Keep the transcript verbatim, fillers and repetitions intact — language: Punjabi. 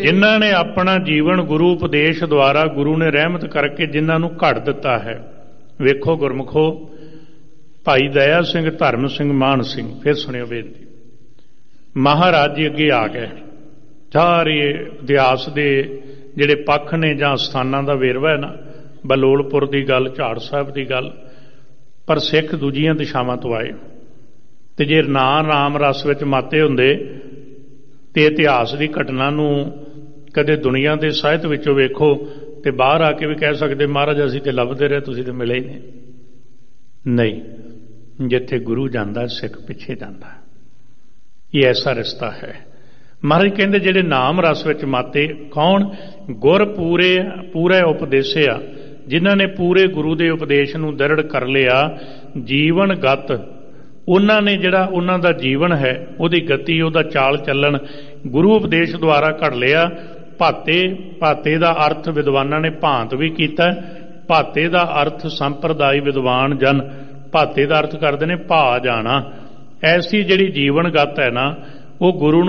ਜਿਨ੍ਹਾਂ ਨੇ ਆਪਣਾ ਜੀਵਨ ਗੁਰੂ ਉਪਦੇਸ਼ ਦੁਆਰਾ ਗੁਰੂ ਨੇ ਰਹਿਮਤ ਕਰਕੇ ਜਿਨ੍ਹਾਂ ਨੂੰ ਘੜ ਦਿੱਤਾ ਹੈ। ਵੇਖੋ ਗੁਰਮੁਖੋ, ਭਾਈ ਦਇਆ ਸਿੰਘ, ਧਰਮ ਸਿੰਘ, ਮਾਨ ਸਿੰਘ, ਫਿਰ ਸੁਣਿਓ ਬੇਨਤੀ। ਮਹਾਰਾਜ ਜੀ ਅੱਗੇ ਆ ਗਏ, ਸਾਰੇ ਇਤਿਹਾਸ ਦੇ ਜਿਹੜੇ ਪੱਖ ਨੇ ਜਾਂ ਸਥਾਨਾਂ ਦਾ ਵੇਰਵਾ ਹੈ ਨਾ, ਬਲੋਲਪੁਰ ਦੀ ਗੱਲ, ਝਾੜ ਸਾਹਿਬ ਦੀ ਗੱਲ, ਪਰ ਸਿੱਖ ਦੂਜੀਆਂ ਦਿਸ਼ਾਵਾਂ ਤੋਂ ਆਏ। ਤੇ ਜੇ ਨਾ ਰਾਮ ਰਸ ਵਿੱਚ ਮਾਤੇ ਹੁੰਦੇ ਤੇ ਇਤਿਹਾਸ ਦੀ ਘਟਨਾ ਨੂੰ ਕਦੇ ਦੁਨੀਆ ਦੇ ਸਾਹਿਤ ਵਿੱਚੋਂ ਵੇਖੋ ਤੇ ਬਾਹਰ ਆ ਕੇ ਵੀ ਕਹਿ ਸਕਦੇ ਮਹਾਰਾਜ ਅਸੀਂ ਤੇ ਲੱਭਦੇ ਰਹੇ, ਤੁਸੀਂ ਤੇ ਮਿਲੇ ਹੀ ਨਹੀਂ। ਨਹੀਂ, ਜਿੱਥੇ ਗੁਰੂ ਜਾਂਦਾ ਸਿੱਖ ਪਿੱਛੇ ਜਾਂਦਾ। ਇਹ ਐਸਾ ਰਿਸ਼ਤਾ ਹੈ। ਮਹਾਰਾਜ ਕਹਿੰਦੇ ਜਿਹੜੇ ਨਾਮ ਰਸ ਵਿੱਚ ਮਾਤੇ ਕੌਣ? ਗੁਰ ਪੂਰੇ ਪੂਰੇ ਉਪਦੇਸਿਆ, ਜਿਨ੍ਹਾਂ ਨੇ ਪੂਰੇ ਗੁਰੂ ਦੇ ਉਪਦੇਸ਼ ਨੂੰ ਦ੍ਰਿੜ ਕਰ ਲਿਆ। ਜੀਵਨ ਗਤ, ਉਹਨਾਂ ਨੇ ਜਿਹੜਾ ਉਹਨਾਂ ਦਾ ਜੀਵਨ ਹੈ, ਉਹਦੀ ਗਤੀ, ਉਹਦਾ ਚਾਲ ਚੱਲਣ ਗੁਰੂ ਉਪਦੇਸ਼ ਦੁਆਰਾ ਘੜ ਲਿਆ। ਭਾਤੇ, ਭਾਤੇ ਦਾ ਅਰਥ ਵਿਦਵਾਨਾਂ ਨੇ ਭਾਂਤ ਵੀ ਕੀਤਾ। ਭਾਤੇ ਦਾ ਅਰਥ ਸੰਪਰਦਾਇ ਵਿਦਵਾਨ ਜਨ ਭਾਤੇ ਦਾ ਅਰਥ ਕਰਦੇ ਨੇ ਭਾ ਜਾਣਾ। ਐਸੀ ਜਿਹੜੀ ਜੀਵਨ ਗਤ ਹੈ ਨਾ, ਉਹ ਗੁਰੂ ਨੂੰ